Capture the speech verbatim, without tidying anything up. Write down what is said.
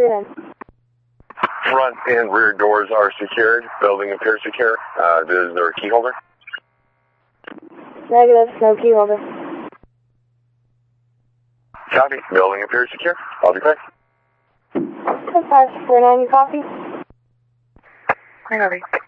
three nine. Front and rear doors are secured. Building appears secure. Uh, is there a key holder? Negative, no key holder. Copy. Building appears secure. I'll be quick. five four nine, you copy? I copy.